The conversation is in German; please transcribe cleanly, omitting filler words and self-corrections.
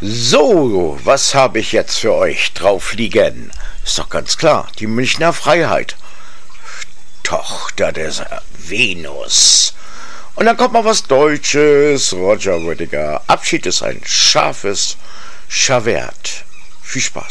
So, was habe ich jetzt für euch drauf liegen? Ist doch ganz klar, die Münchner Freiheit. Tochter des Venus. Und dann kommt mal was Deutsches. Roger Rüdiger. Abschied ist ein scharfes Chavert. Viel Spaß.